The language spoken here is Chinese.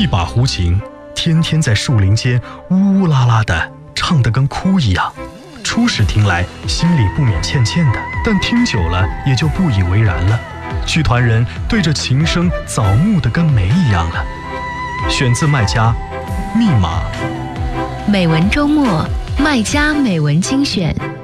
一把胡琴，天天在树林间呜呜啦啦的唱得跟哭一样。初时听来心里不免欠欠的，但听久了也就不以为然了。剧团人对着琴声早慕得跟没一样了。选自麦家《密码》。 美文周末，麦家美文精选。